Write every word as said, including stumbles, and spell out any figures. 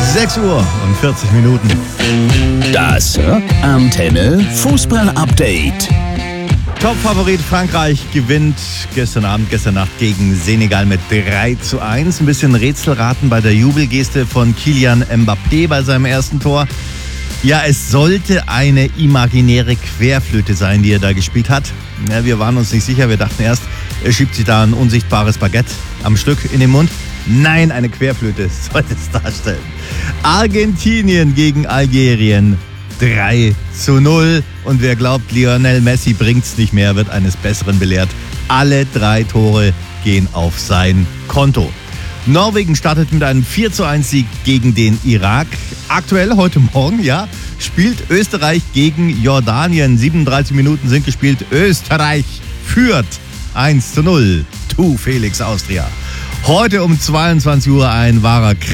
sechs Uhr und vierzig Minuten. Das Rockantenne Fußball-Update. Top-Favorit Frankreich gewinnt gestern Abend, gestern Nacht gegen Senegal mit drei zu eins. Ein bisschen Rätselraten bei der Jubelgeste von Kylian Mbappé bei seinem ersten Tor. Ja, es sollte eine imaginäre Querflöte sein, die er da gespielt hat. Ja, wir waren uns nicht sicher, wir dachten erst, er schiebt sich da ein unsichtbares Baguette am Stück in den Mund. Nein, eine Querflöte sollte es darstellen. Argentinien gegen Algerien drei zu null. Und wer glaubt, Lionel Messi bringt's nicht mehr, wird eines Besseren belehrt. Alle drei Tore gehen auf sein Konto. Norwegen startet mit einem vier zu eins Sieg gegen den Irak. Aktuell, heute Morgen, ja, spielt Österreich gegen Jordanien. siebenunddreißig Minuten sind gespielt. Österreich führt eins zu null. Tu Felix Austria. Heute um zweiundzwanzig Uhr ein wahrer